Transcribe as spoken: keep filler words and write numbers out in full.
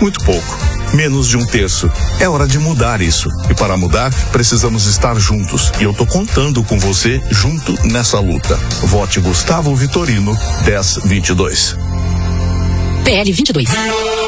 muito pouco. Menos de um terço. É hora de mudar isso. E para mudar, precisamos estar juntos. E eu tô contando com você junto nessa luta. Vote Gustavo Vitorino, dez vinte e dois. P L vinte e dois.